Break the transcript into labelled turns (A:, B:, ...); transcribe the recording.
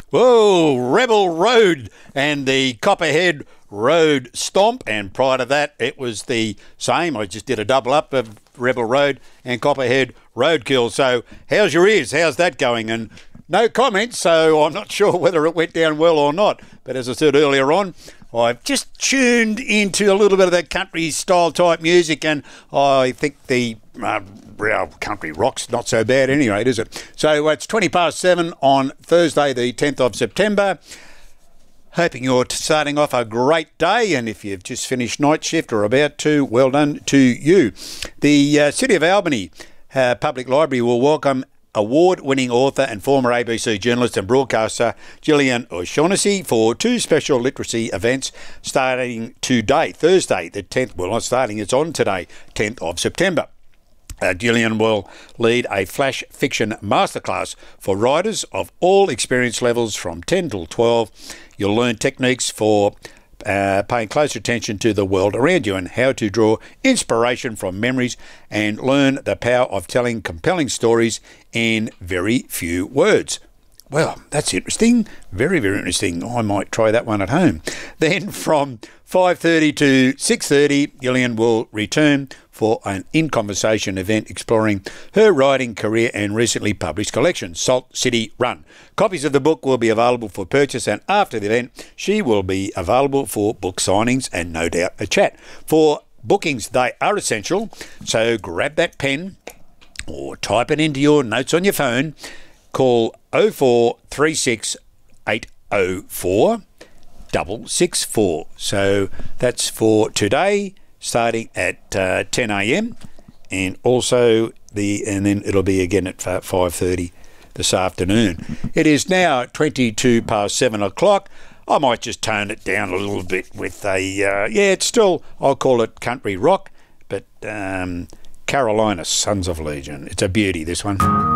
A: Whoa, Rebel Road and the Copperhead Road Stomp, and prior to that it was the same. I just did a double up of Rebel Road and Copperhead Roadkill. So how's your ears? How's that going? And no comments, so I'm not sure whether it went down well or not. But as I said earlier on, I've just tuned into a little bit of that country style type music, and I think the country rock's not so bad anyway, is it? So it's 7:20 on Thursday, the 10th of September. Hoping you're starting off a great day, and if you've just finished night shift or about to, well done to you. The City of Albany Public Library will welcome award-winning author and former ABC journalist and broadcaster Gillian O'Shaughnessy for two special literacy events starting today, Thursday the 10th. Well, not starting, it's on today, 10th of September. Gillian will lead a flash fiction masterclass for writers of all experience levels from 10 till 12. You'll learn techniques for paying closer attention to the world around you and how to draw inspiration from memories and learn the power of telling compelling stories in very few words. Well, that's interesting. Very, very interesting. I might try that one at home. Then from 5:30 to 6:30, Gillian will return for an in-conversation event exploring her writing career and recently published collection, Salt City Run. Copies of the book will be available for purchase, and after the event, she will be available for book signings and no doubt a chat. For bookings, they are essential, so grab that pen or type it into your notes on your phone. Call 0436 804 664. So that's for today, starting at 10 a.m. and also and then it'll be again at 5:30 this afternoon. It is now 7 o'clock. I might just tone it down a little bit with it's still, I'll call it country rock, but Carolina Sons of Legion. It's a beauty, this one.